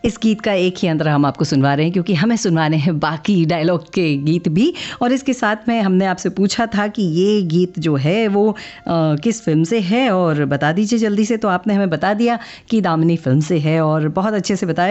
इस गीत का एक ही अंतर हम आपको सुनवा रहे हैं क्योंकि हमें सुनवाने हैं बाकी डायलॉग के गीत भी। और इसके साथ में हमने आपसे पूछा था कि ये गीत जो है वो किस फिल्म से है, और बता दीजिए जल्दी से। तो आपने हमें बता दिया कि दामिनी फिल्म से है और बहुत अच्छे से बताया